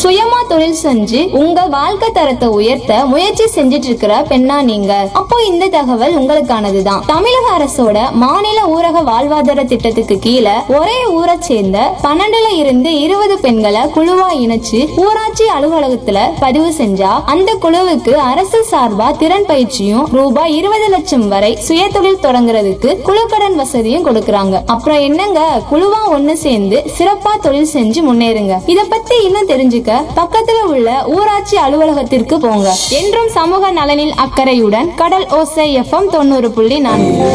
சுயமா தொழில் செஞ்சு உங்க வாழ்க்கை தரத்தை உயர்த்த முயற்சி செஞ்சிட்டு இருக்கிற பெண்ணா நீங்க? அப்போ இந்த தகவல் உங்களுக்கானதுதான். தமிழக அரசோட மாநில ஊரக வாழ்வாதார திட்டத்துக்கு கீழே ஒரே ஊரை சேர்ந்த 12ல இருந்து 20 பெண்களை குழுவா இணைச்சு ஊராட்சி அலுவலகத்துல பதிவு செஞ்சா அந்த குழுவுக்கு அரசு சார்பா திறன் பயிற்சியும் ரூபாய் 20 லட்சம் வரை சுய தொழில் தொடங்குறதுக்கு குழுக்கடன் வசதியும் கொடுக்கறாங்க. அப்புறம் என்னங்க, குழுவா ஒண்ணு சேர்ந்து சிறப்பா தொழில் செஞ்சு முன்னேறுங்க. இத பத்தி இன்னும் தெரிஞ்சுக்க பக்கத்துல உள்ள ஊராட்சி அலுவலகத்திற்கு போங்க. என்றும் சமூக நலனில் அக்கறையுடன் கடல் ஓசை FM 90.4.